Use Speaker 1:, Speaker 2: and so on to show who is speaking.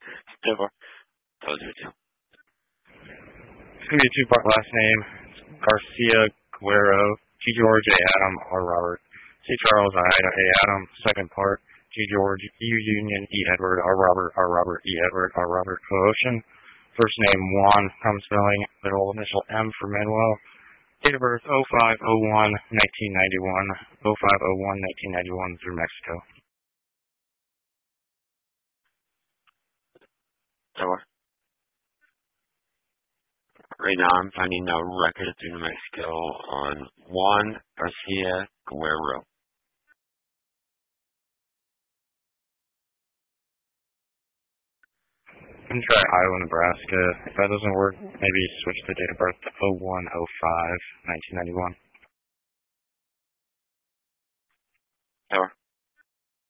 Speaker 1: Trevor. Told you to.
Speaker 2: It's going to be a two-part last name. Garcia Guerrero, G. George, A. Adam, R. Robert, C. Charles, I. A. Adam. Second part, G. George, U. Union, E. Edward, R. Robert, R. Robert, E. Edward, R. Robert, O. Ocean. First name Juan, common spelling, middle initial M for Manuel. Date of birth 05/01/1991, 05/01/1991 through Mexico.
Speaker 1: Trevor. Right now I'm finding a record through New Mexico on Juan Garcia Guerrero.
Speaker 2: You can try Iowa, Nebraska. If that doesn't work, maybe switch the date of birth to 01/05/1991.
Speaker 1: Trevor.